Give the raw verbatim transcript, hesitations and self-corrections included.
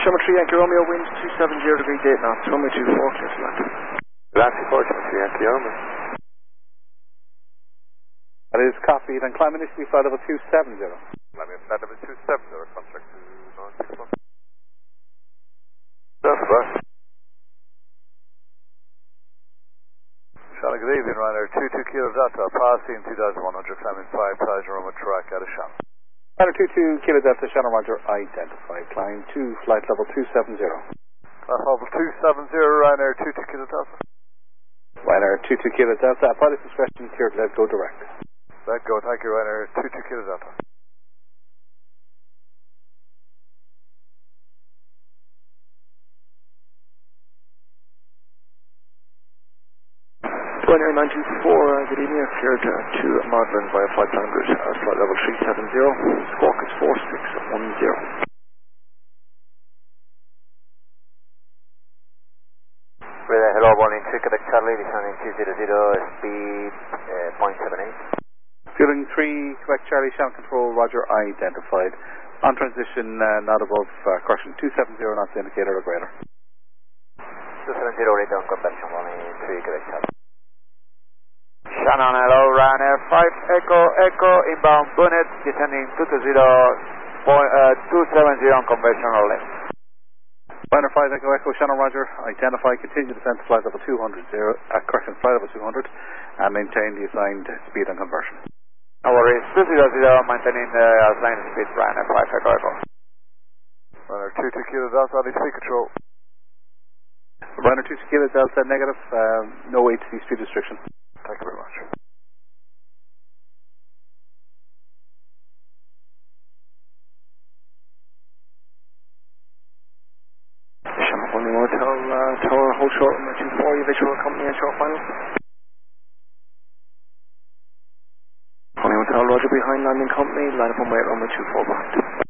Summer three Yankee Romeo, wind two seven zero degree, date knots, runway two four, clear to land. Atlantic four, Summer three Yankee Romeo. That is copied, and climb initially flight level two seven zero. Climbing at flight level two seven zero, contact two nine six one. That's right. Shannon, good evening, Ryanair two two Kilo Delta, passing two thousand one hundred, climbing five thousand, runway track out of Shannon. Ryanair two two Kilo Delta, Shannon Roger, identified, climb two, flight level two seven zero. Flight level two seven zero, Ryanair two two Kilo Delta. Ryanair two two Kilo Delta, pilot discretion, cleared, let go direct. Let go, thank you, Ryanair two two Kilo Delta. Ryanair nine two four, uh, good evening, I've cleared uh, to Magdalen via flight plan route, uh, flight level three seven zero, squawk is four six one zero. Radar, hello, Boeing three Quebec Charlie, descending two zero zero, speed uh, zero point seven eight. Fueling three, Quebec Charlie, Shannon Control, Roger, identified. On transition, uh, not above uh, caution two seven zero, knots indicator or greater. two seven zero, radar conversion, Boeing three Quebec Charlie. Shannon, hello, Ryanair five Echo, Echo, inbound Bonnet, descending two two zero, two seven zero on conventional left. Ryanair five Echo, Echo, Shannon Roger, identify, continue descent to flight level two hundred, zero, uh, correction, flight level two hundred, and maintain the assigned speed and conversion. No worries, two zero zero, maintaining the assigned speed, Ryanair five Echo, Echo. Ryanair two two Kilo Delta, I need speed control. Ryanair two two Kilo Delta, negative, um, no H C speed restriction. Thank you very much. Shamrock Holding Hotel, uh, Tower, hold short, runway two four, you visual company and short final. Holding Hotel, Roger behind landing company, line up on way at runway two four behind.